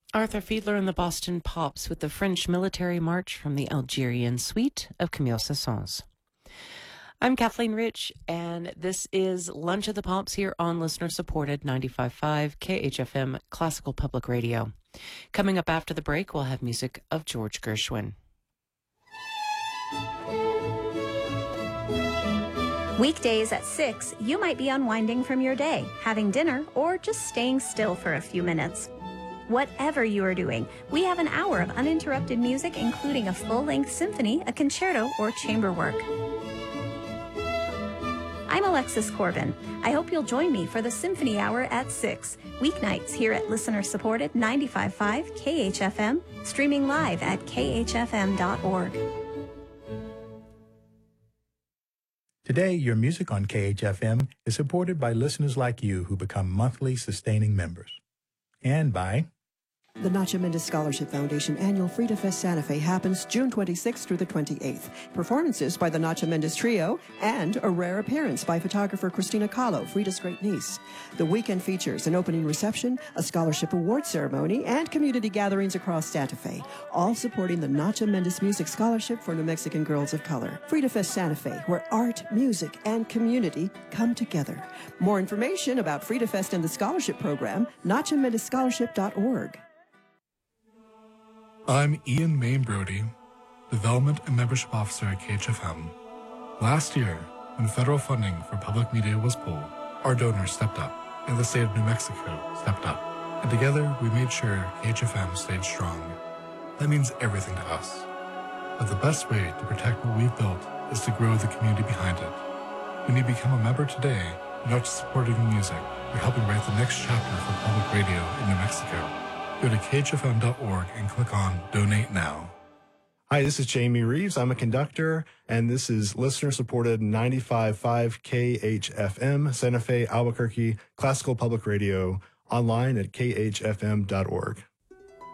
Arthur Fiedler and the Boston Pops with the French military march from the Algerian suite of Camille Saint-Saëns. I'm Kathleen Rich, and this is Lunch of the Pops here on listener-supported 95.5 KHFM Classical Public Radio. Coming up after the break, we'll have music of George Gershwin. Weekdays at 6, you might be unwinding from your day, having dinner, or just staying still for a few minutes. Whatever you are doing, we have an hour of uninterrupted music, including a full-length symphony, a concerto, or chamber work. I'm Alexis Corbin. I hope you'll join me for the Symphony Hour at 6, weeknights here at listener-supported 95.5 KHFM, streaming live at khfm.org. Today, your music on KHFM is supported by listeners like you who become monthly sustaining members. And by the Nacho Mendez Scholarship Foundation annual Frida Fest Santa Fe happens June 26th through the 28th. Performances by the Nacho Mendez Trio and a rare appearance by photographer Christina Kahlo, Frida's great niece. The weekend features an opening reception, a scholarship award ceremony, and community gatherings across Santa Fe, all supporting the Nacho Mendez Music Scholarship for New Mexican Girls of Color. Frida Fest Santa Fe, where art, music, and community come together. More information about Frida Fest and the scholarship program, nachomendezscholarship.org. I'm Ian Main Brody, Development and Membership Officer at KHFM. Last year, when federal funding for public media was pulled, our donors stepped up, and the state of New Mexico stepped up. And together, we made sure KHFM stayed strong. That means everything to us. But the best way to protect what we've built is to grow the community behind it. When you become a member today, you're not just supporting the music, you're helping write the next chapter for public radio in New Mexico. Go to khfm.org and click on Donate Now. Hi, this is Jamie Reeves. I'm a conductor, and this is listener-supported 95.5 KHFM, Santa Fe, Albuquerque, Classical Public Radio, online at khfm.org.